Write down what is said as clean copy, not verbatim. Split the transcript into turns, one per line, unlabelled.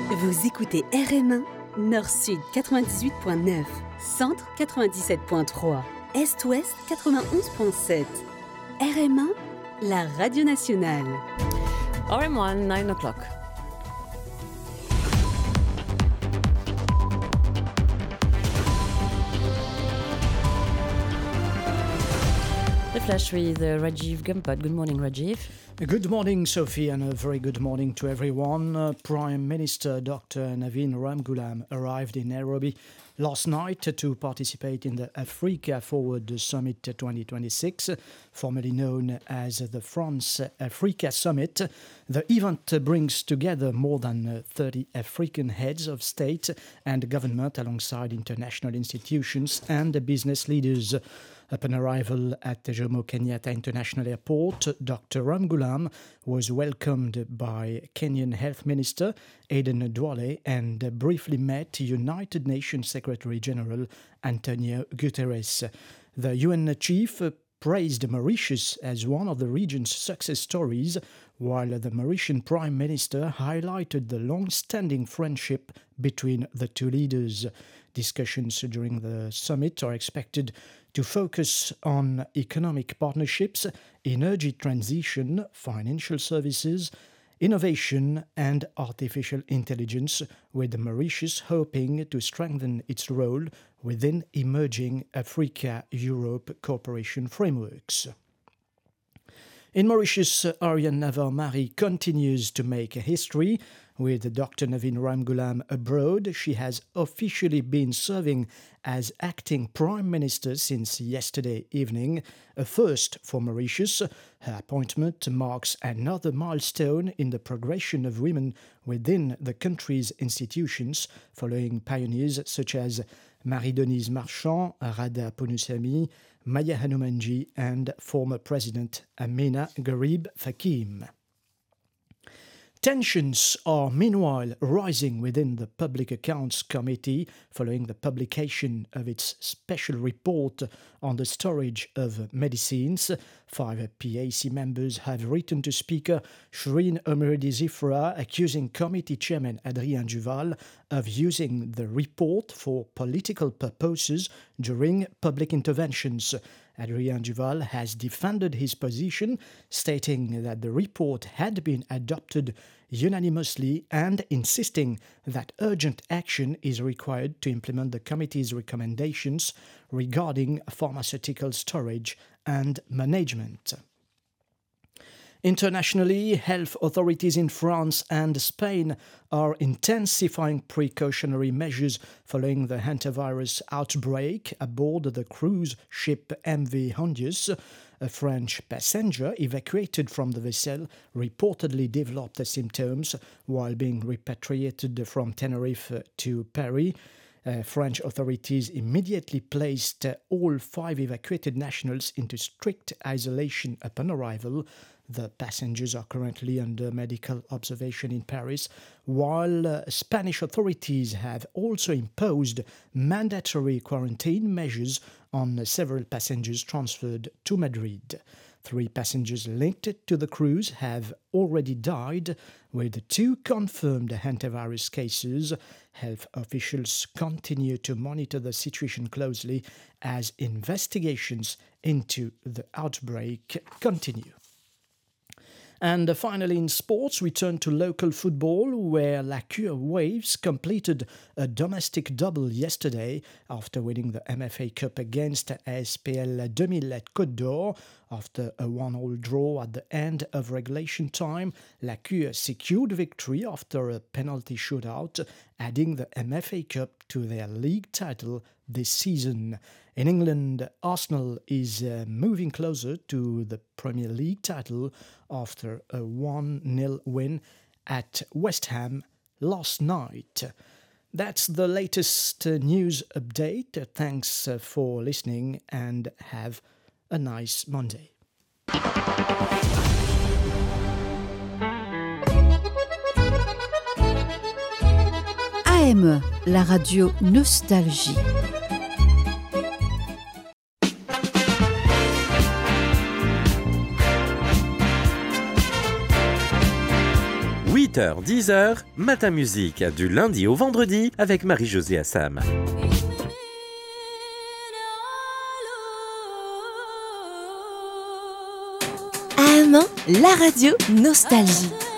Vous écoutez RM1, Nord-Sud 98.9, Centre 97.3, Est-Ouest 91.7. RM1, la radio nationale.
RM1, 9 o'clock. The Flash with Rajiv Gampad. Good morning, Rajiv.
Good morning, Sophie, and a very good morning to everyone. Prime Minister Dr. Navin Ramgoolam arrived in Nairobi last night to participate in the Africa Forward Summit 2026, formerly known as the France-Africa Summit. The event brings together more than 30 African heads of state and government alongside international institutions and business leaders. Upon arrival at the Jomo Kenyatta International Airport, Dr. Ramgoolam was welcomed by Kenyan Health Minister Aden Duale and briefly met United Nations Secretary General Antonio Guterres. The UN chief praised Mauritius as one of the region's success stories, while the Mauritian Prime Minister highlighted the long-standing friendship between the two leaders. Discussions during the summit are expected to focus on economic partnerships, energy transition, financial services, innovation and artificial intelligence, with Mauritius hoping to strengthen its role within emerging Africa-Europe cooperation frameworks. In Mauritius, Ariane Navarre-Marie continues to make history. With Dr. Navin Ramgoolam abroad, she has officially been serving as acting Prime Minister since yesterday evening, a first for Mauritius. Her appointment marks another milestone in the progression of women within the country's institutions, following pioneers such as Marie-Denise Marchand, Radha Pounusamy, Maya Hanumanji, and former President Amina Gharib Fakim. Tensions are meanwhile rising within the Public Accounts Committee following the publication of its special report on the storage of medicines. 5 PAC members have written to Speaker Shireen Omeridi Zifra, accusing Committee Chairman Adrien Duval of using the report for political purposes during public interventions. Adrien Duval has defended his position, stating that the report had been adopted unanimously and insisting that urgent action is required to implement the committee's recommendations regarding pharmaceutical storage and management. Internationally, health authorities in France and Spain are intensifying precautionary measures following the hantavirus outbreak aboard the cruise ship MV Hondius. A French passenger evacuated from the vessel reportedly developed the symptoms while being repatriated from Tenerife to Paris. French authorities immediately placed all 5 evacuated nationals into strict isolation upon arrival. The passengers are currently under medical observation in Paris, while Spanish authorities have also imposed mandatory quarantine measures on several passengers transferred to Madrid. 3 passengers linked to the cruise have already died, with 2 confirmed hantavirus cases. Health officials continue to monitor the situation closely as investigations into the outbreak continue. And finally, in sports, we turn to local football, where La Cure Waves completed a domestic double yesterday after winning the MFA Cup against SPL 2000 at Côte d'Or. After a 1-1 draw at the end of regulation time, La Cure secured victory after a penalty shootout, adding the MFA Cup to their league title this season. In England, Arsenal is moving closer to the Premier League title after a 1-0 win at West Ham last night. That's the latest news update. Thanks for listening and have a nice Monday.
AM, la radio Nostalgie.
8h, 10h, Matin Musique, du lundi au vendredi avec Marie-Josée Assam.
AM1, la radio Nostalgie.